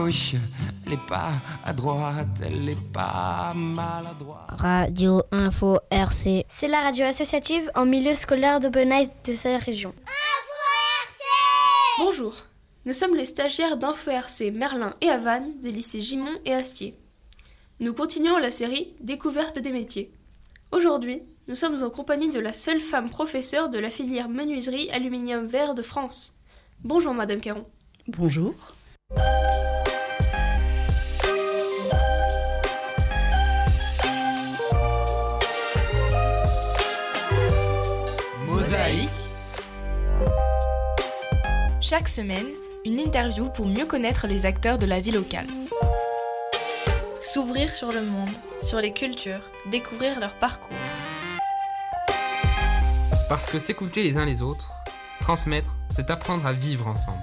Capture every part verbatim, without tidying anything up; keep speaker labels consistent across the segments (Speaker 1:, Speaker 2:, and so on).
Speaker 1: Gauche, elle est pas à droite, elle est pas maladroite.
Speaker 2: Radio Info R C.
Speaker 3: C'est la radio associative en milieu scolaire d'Aubenas de sa région.
Speaker 4: Info R C.
Speaker 5: Bonjour, nous sommes les stagiaires d'Info R C Merlin et Havane des lycées Gimont et Astier. Nous continuons la série Découverte des métiers. Aujourd'hui, nous sommes en compagnie de la seule femme professeure de la filière menuiserie aluminium verre de France. Bonjour Madame Caron.
Speaker 6: Bonjour.
Speaker 1: Mosaïque.
Speaker 7: Chaque semaine, une interview pour mieux connaître les acteurs de la vie locale. S'ouvrir sur le monde, sur les cultures, découvrir leur parcours.
Speaker 8: Parce que s'écouter les uns les autres, transmettre, c'est apprendre à vivre ensemble.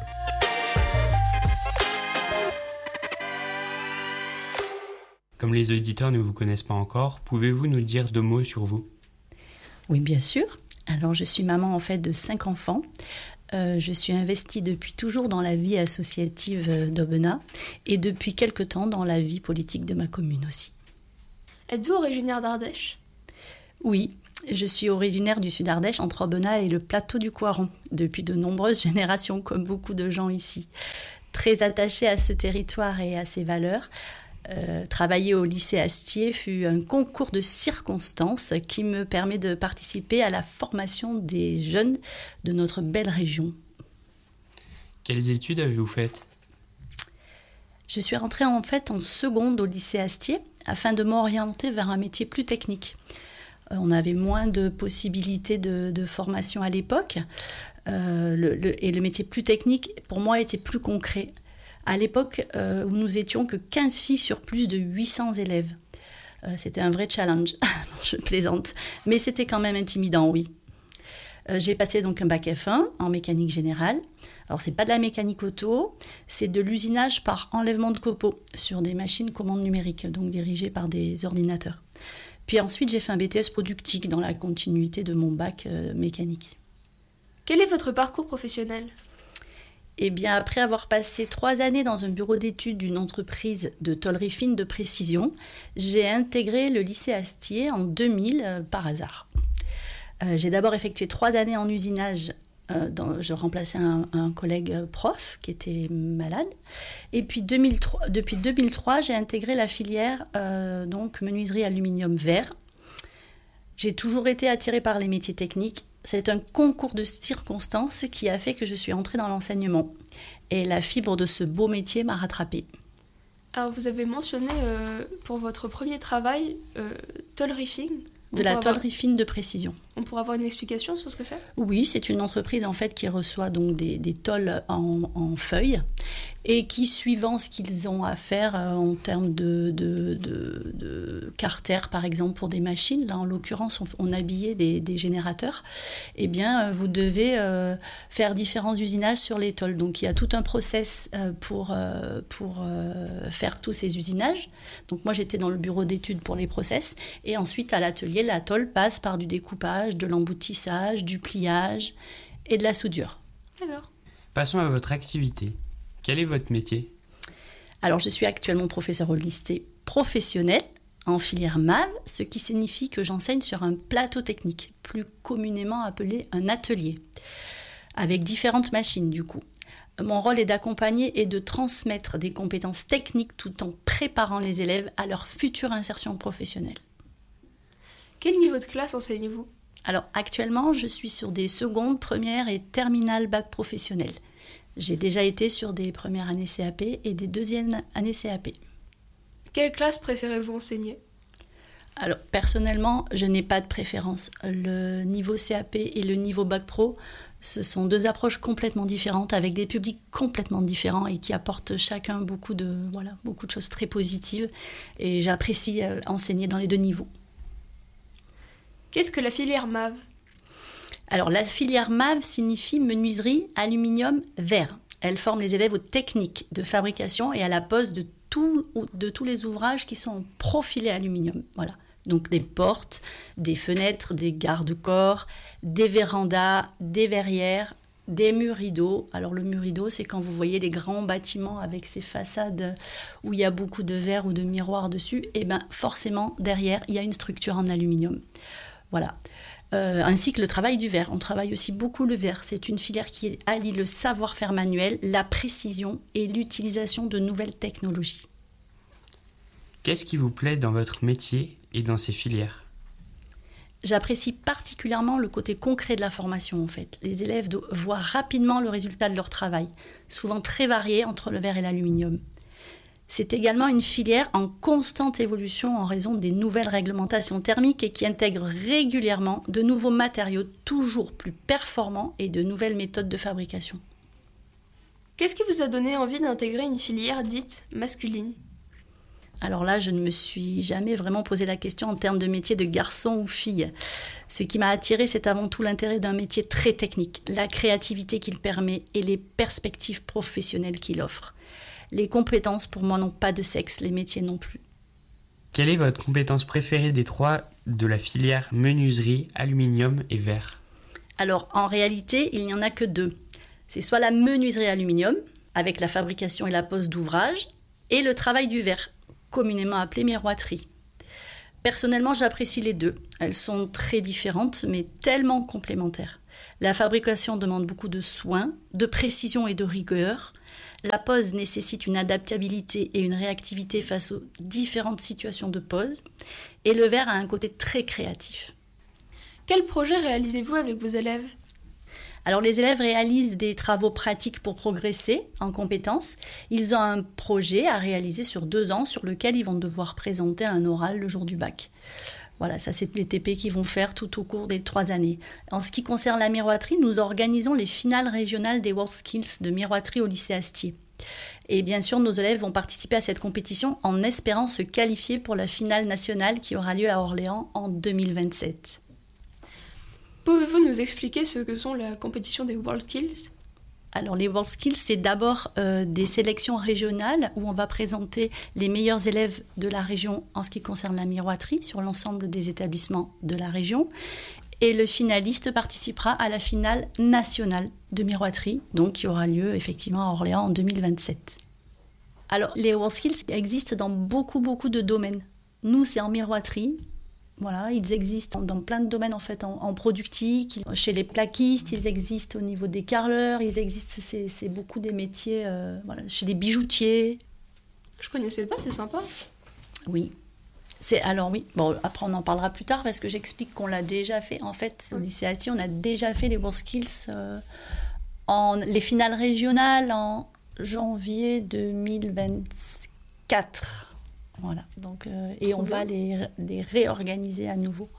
Speaker 9: Comme les auditeurs ne vous connaissent pas encore, pouvez-vous nous dire deux mots sur vous ?
Speaker 6: Oui, bien sûr. Alors, je suis maman en fait de cinq enfants. Euh, je suis investie depuis toujours dans la vie associative d'Aubenas et depuis quelque temps dans la vie politique de ma commune aussi.
Speaker 5: Êtes-vous originaire d'Ardèche ?
Speaker 6: Oui, je suis originaire du sud Ardèche, entre Aubenas et le plateau du Coiron, depuis de nombreuses générations, comme beaucoup de gens ici. Très attachée à ce territoire et à ses valeurs, Euh, travailler au lycée Astier fut un concours de circonstances qui me permet de participer à la formation des jeunes de notre belle région.
Speaker 9: Quelles études avez-vous faites ?
Speaker 6: Je suis rentrée en fait en seconde au lycée Astier afin de m'orienter vers un métier plus technique. Euh, on avait moins de possibilités de, de formation à l'époque euh, le, le, et le métier plus technique pour moi était plus concret. À l'époque euh, où nous étions que quinze filles sur plus de huit cents élèves. Euh, c'était un vrai challenge, non, je plaisante, mais c'était quand même intimidant, oui. Euh, j'ai passé donc un bac F un en mécanique générale. Alors c'est pas de la mécanique auto, c'est de l'usinage par enlèvement de copeaux sur des machines commandes numériques, donc dirigées par des ordinateurs. Puis ensuite j'ai fait un B T S productique dans la continuité de mon bac euh, mécanique.
Speaker 5: Quel est votre parcours professionnel ?
Speaker 6: Eh bien, après avoir passé trois années dans un bureau d'études d'une entreprise de tôlerie fine de précision, j'ai intégré le lycée Astier en deux mille euh, par hasard. Euh, j'ai d'abord effectué trois années en usinage. Euh, dans, je remplaçais un, un collègue prof qui était malade. Et puis deux mille trois, depuis deux mille trois, j'ai intégré la filière euh, donc menuiserie aluminium verre. J'ai toujours été attirée par les métiers techniques. C'est un concours de circonstances qui a fait que je suis entrée dans l'enseignement. Et la fibre de ce beau métier m'a rattrapée.
Speaker 5: Alors, vous avez mentionné euh, pour votre premier travail, euh, tôlerie fine.
Speaker 6: De la tôlerie fine de précision.
Speaker 5: On pourrait avoir une explication sur ce que c'est ?
Speaker 6: Oui, c'est une entreprise en fait qui reçoit donc des, des tôles en, en feuilles et qui, suivant ce qu'ils ont à faire euh, en termes de, de, de, de carter, par exemple, pour des machines, là en l'occurrence on, on habillait des, des générateurs, eh bien euh, vous devez euh, faire différents usinages sur les tôles. Donc il y a tout un process euh, pour, euh, pour euh, faire tous ces usinages. Donc moi j'étais dans le bureau d'études pour les process et ensuite à l'atelier, la tôle passe par du découpage, de l'emboutissage, du pliage et de la soudure.
Speaker 5: D'accord.
Speaker 9: Passons à votre activité. Quel est votre métier ?
Speaker 6: Alors, je suis actuellement professeure au lycée professionnel en filière M A V, ce qui signifie que j'enseigne sur un plateau technique, plus communément appelé un atelier, avec différentes machines du coup. Mon rôle est d'accompagner et de transmettre des compétences techniques tout en préparant les élèves à leur future insertion professionnelle.
Speaker 5: Quel niveau de classe enseignez-vous ?
Speaker 6: Alors actuellement, je suis sur des secondes, premières et terminales bac professionnel. J'ai déjà été sur des premières années C A P et des deuxièmes années C A P.
Speaker 5: Quelle classe préférez-vous enseigner ?
Speaker 6: Alors personnellement, je n'ai pas de préférence. Le niveau C A P et le niveau bac pro, ce sont deux approches complètement différentes avec des publics complètement différents et qui apportent chacun beaucoup de, voilà, beaucoup de choses très positives. Et j'apprécie euh, enseigner dans les deux niveaux.
Speaker 5: Qu'est-ce que la filière M A V ?
Speaker 6: Alors, la filière M A V signifie menuiserie aluminium verre. Elle forme les élèves aux techniques de fabrication et à la pose de, tout, de tous les ouvrages qui sont profilés aluminium. Voilà. Donc, des portes, des fenêtres, des garde-corps, des vérandas, des verrières, des murs rideaux. Alors le mur rideau, c'est quand vous voyez les grands bâtiments avec ces façades où il y a beaucoup de verre ou de miroirs dessus, et bien forcément derrière, il y a une structure en aluminium. Voilà. Euh, ainsi que le travail du verre. On travaille aussi beaucoup le verre. C'est une filière qui allie le savoir-faire manuel, la précision et l'utilisation de nouvelles technologies.
Speaker 9: Qu'est-ce qui vous plaît dans votre métier et dans ces filières ?
Speaker 6: J'apprécie particulièrement le côté concret de la formation en fait. Les élèves voient rapidement le résultat de leur travail, souvent très varié entre le verre et l'aluminium. C'est également une filière en constante évolution en raison des nouvelles réglementations thermiques et qui intègre régulièrement de nouveaux matériaux toujours plus performants et de nouvelles méthodes de fabrication.
Speaker 5: Qu'est-ce qui vous a donné envie d'intégrer une filière dite masculine ?
Speaker 6: Alors là, je ne me suis jamais vraiment posé la question en termes de métier de garçon ou fille. Ce qui m'a attirée, c'est avant tout l'intérêt d'un métier très technique, la créativité qu'il permet et les perspectives professionnelles qu'il offre. Les compétences, pour moi, n'ont pas de sexe, les métiers non plus.
Speaker 9: Quelle est votre compétence préférée des trois de la filière menuiserie, aluminium et verre ?
Speaker 6: Alors, en réalité, il n'y en a que deux. C'est soit la menuiserie aluminium, avec la fabrication et la pose d'ouvrages, et le travail du verre, communément appelé miroiterie. Personnellement, j'apprécie les deux. Elles sont très différentes, mais tellement complémentaires. La fabrication demande beaucoup de soins, de précision et de rigueur. La pose nécessite une adaptabilité et une réactivité face aux différentes situations de pose. Et le verre a un côté très créatif.
Speaker 5: Quel projet réalisez-vous avec vos élèves ?
Speaker 6: Alors les élèves réalisent des travaux pratiques pour progresser en compétences. Ils ont un projet à réaliser sur deux ans sur lequel ils vont devoir présenter un oral le jour du bac. Voilà, ça c'est les T P qu'ils vont faire tout au cours des trois années. En ce qui concerne la miroiterie, nous organisons les finales régionales des WorldSkills de miroiterie au lycée Astier. Et bien sûr, nos élèves vont participer à cette compétition en espérant se qualifier pour la finale nationale qui aura lieu à Orléans en deux mille vingt-sept.
Speaker 5: Pouvez-vous nous expliquer ce que sont la compétition des WorldSkills ?
Speaker 6: Alors les WorldSkills, c'est d'abord euh, des sélections régionales où on va présenter les meilleurs élèves de la région en ce qui concerne la miroiterie sur l'ensemble des établissements de la région. Et le finaliste participera à la finale nationale de miroiterie, donc qui aura lieu effectivement à Orléans en deux mille vingt-sept. Alors les WorldSkills existent dans beaucoup, beaucoup de domaines. Nous, c'est en miroiterie. Voilà, ils existent dans plein de domaines en fait, en, en productique, chez les plaquistes, ils existent au niveau des carreleurs, ils existent, c'est, c'est beaucoup des métiers, euh, voilà, chez les bijoutiers.
Speaker 5: Je connaissais pas, c'est sympa.
Speaker 6: Oui, c'est alors oui. Bon, après on en parlera plus tard parce que j'explique qu'on l'a déjà fait. En fait, au lycée Astier, on a déjà fait les WorldSkills, euh, en les finales régionales en janvier deux mille vingt-quatre. Voilà, donc, euh, et on va les, les réorganiser à nouveau.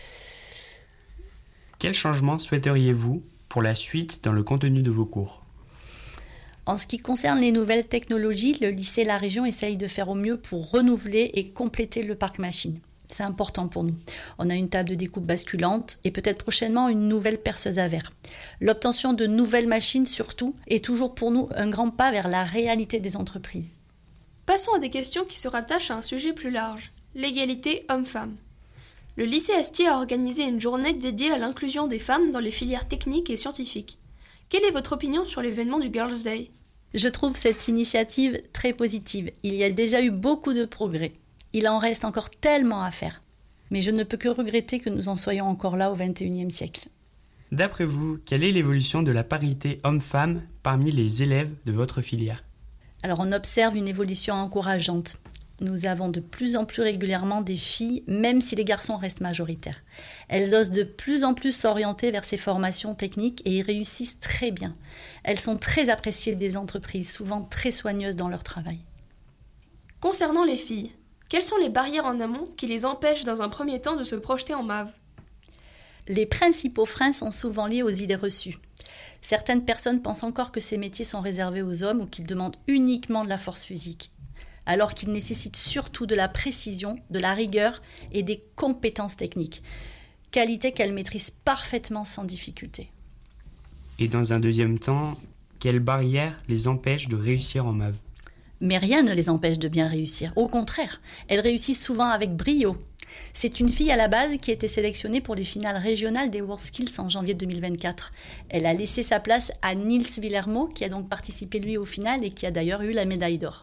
Speaker 9: Quel changement souhaiteriez-vous pour la suite dans le contenu de vos cours ?
Speaker 6: En ce qui concerne les nouvelles technologies, le lycée La Région essaye de faire au mieux pour renouveler et compléter le parc machine. C'est important pour nous. On a une table de découpe basculante et peut-être prochainement une nouvelle perceuse à verre. L'obtention de nouvelles machines surtout est toujours pour nous un grand pas vers la réalité des entreprises.
Speaker 5: Passons à des questions qui se rattachent à un sujet plus large, l'égalité homme-femme. Le lycée Astier a organisé une journée dédiée à l'inclusion des femmes dans les filières techniques et scientifiques. Quelle est votre opinion sur l'événement du Girls' Day ?
Speaker 6: Je trouve cette initiative très positive. Il y a déjà eu beaucoup de progrès. Il en reste encore tellement à faire. Mais je ne peux que regretter que nous en soyons encore là au vingt et unième siècle.
Speaker 9: D'après vous, quelle est l'évolution de la parité homme-femme parmi les élèves de votre filière ?
Speaker 6: Alors on observe une évolution encourageante. Nous avons de plus en plus régulièrement des filles, même si les garçons restent majoritaires. Elles osent de plus en plus s'orienter vers ces formations techniques et y réussissent très bien. Elles sont très appréciées des entreprises, souvent très soigneuses dans leur travail.
Speaker 5: Concernant les filles, quelles sont les barrières en amont qui les empêchent dans un premier temps de se projeter en M A V ?
Speaker 6: Les principaux freins sont souvent liés aux idées reçues. Certaines personnes pensent encore que ces métiers sont réservés aux hommes ou qu'ils demandent uniquement de la force physique, alors qu'ils nécessitent surtout de la précision, de la rigueur et des compétences techniques, qualités qu'elles maîtrisent parfaitement sans difficulté.
Speaker 9: Et dans un deuxième temps, quelles barrières les empêchent de réussir en M A V ?
Speaker 6: Mais rien ne les empêche de bien réussir. Au contraire, elles réussissent souvent avec brio. C'est une fille à la base qui était sélectionnée pour les finales régionales des WorldSkills en janvier deux mille vingt-quatre. Elle a laissé sa place à Niels Villermo, qui a donc participé lui au final et qui a d'ailleurs eu la médaille d'or.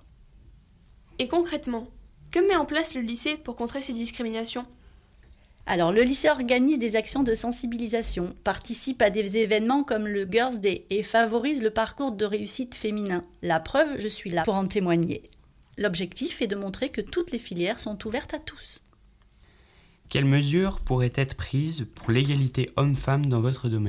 Speaker 5: Et concrètement, que met en place le lycée pour contrer ces discriminations ?
Speaker 6: Alors, le lycée organise des actions de sensibilisation, participe à des événements comme le Girls' Day et favorise le parcours de réussite féminin. La preuve, je suis là pour en témoigner. L'objectif est de montrer que toutes les filières sont ouvertes à tous.
Speaker 9: Quelles mesures pourraient être prises pour l'égalité homme-femme dans votre domaine ?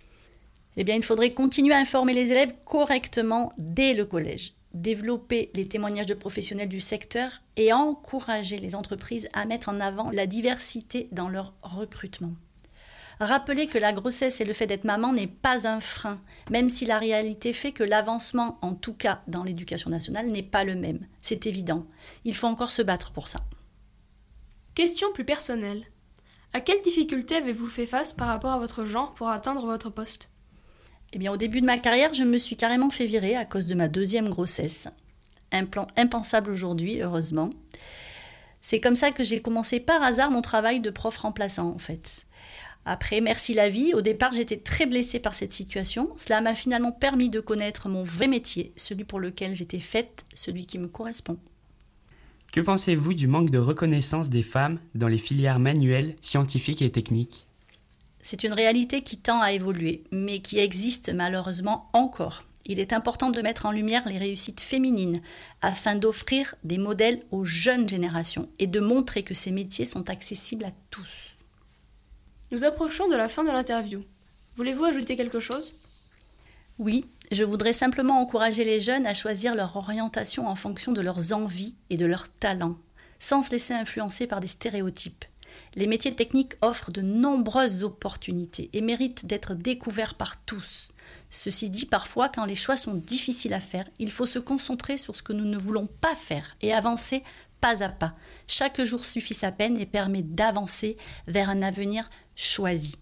Speaker 6: Eh bien, il faudrait continuer à informer les élèves correctement dès le collège, développer les témoignages de professionnels du secteur et encourager les entreprises à mettre en avant la diversité dans leur recrutement. Rappeler que la grossesse et le fait d'être maman n'est pas un frein, même si la réalité fait que l'avancement, en tout cas dans l'éducation nationale, n'est pas le même. C'est évident. Il faut encore se battre pour ça.
Speaker 5: Question plus personnelle. À quelles difficultés avez-vous fait face par rapport à votre genre pour atteindre votre poste ?
Speaker 6: Eh bien, au début de ma carrière, je me suis carrément fait virer à cause de ma deuxième grossesse. Un plan impensable aujourd'hui, heureusement. C'est comme ça que j'ai commencé par hasard mon travail de prof remplaçant, en fait. Après, merci la vie, au départ, j'étais très blessée par cette situation. Cela m'a finalement permis de connaître mon vrai métier, celui pour lequel j'étais faite, celui qui me correspond.
Speaker 9: Que pensez-vous du manque de reconnaissance des femmes dans les filières manuelles, scientifiques et techniques ?
Speaker 6: C'est une réalité qui tend à évoluer, mais qui existe malheureusement encore. Il est important de mettre en lumière les réussites féminines afin d'offrir des modèles aux jeunes générations et de montrer que ces métiers sont accessibles à tous.
Speaker 5: Nous approchons de la fin de l'interview. Voulez-vous ajouter quelque chose ?
Speaker 6: Oui, je voudrais simplement encourager les jeunes à choisir leur orientation en fonction de leurs envies et de leurs talents, sans se laisser influencer par des stéréotypes. Les métiers techniques offrent de nombreuses opportunités et méritent d'être découverts par tous. Ceci dit, parfois, quand les choix sont difficiles à faire, il faut se concentrer sur ce que nous ne voulons pas faire et avancer pas à pas. Chaque jour suffit sa peine et permet d'avancer vers un avenir choisi.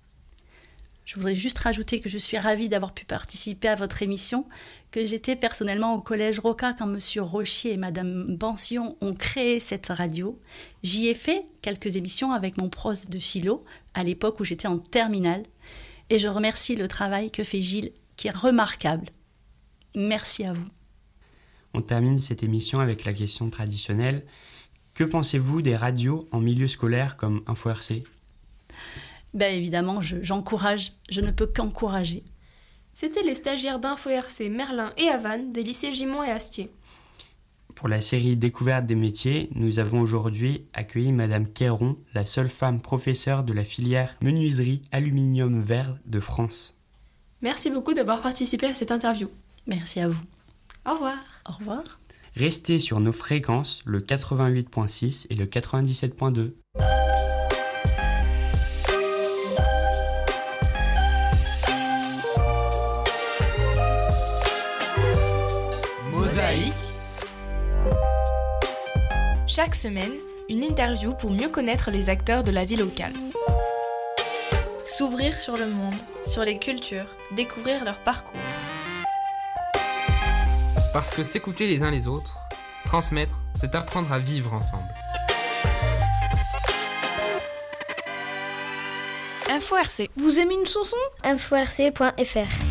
Speaker 6: Je voudrais juste rajouter que je suis ravie d'avoir pu participer à votre émission, que j'étais personnellement au collège Roca quand Monsieur Rochier et Madame Bancion ont créé cette radio. J'y ai fait quelques émissions avec mon prof de philo, à l'époque où j'étais en terminale, et je remercie le travail que fait Gilles, qui est remarquable. Merci à vous.
Speaker 9: On termine cette émission avec la question traditionnelle. Que pensez-vous des radios en milieu scolaire comme Info R C ?
Speaker 6: Ben évidemment, je, j'encourage, je ne peux qu'encourager.
Speaker 5: C'était les stagiaires d'Info R C Merlin et Havane des lycées Gimont et Astier.
Speaker 9: Pour la série Découverte des métiers, nous avons aujourd'hui accueilli Madame Queyron, la seule femme professeure de la filière menuiserie aluminium verre de France.
Speaker 5: Merci beaucoup d'avoir participé à cette interview.
Speaker 6: Merci à vous.
Speaker 5: Au revoir.
Speaker 6: Au revoir.
Speaker 9: Restez sur nos fréquences, le quatre-vingt-huit virgule six et le quatre-vingt-dix-sept virgule deux.
Speaker 1: Mosaïque.
Speaker 7: Chaque semaine, une interview pour mieux connaître les acteurs de la vie locale. S'ouvrir sur le monde, sur les cultures, découvrir leur parcours.
Speaker 8: Parce que s'écouter les uns les autres, transmettre, c'est apprendre à vivre ensemble.
Speaker 7: Info R C.
Speaker 2: Vous aimez une chanson ?
Speaker 3: info r c point f r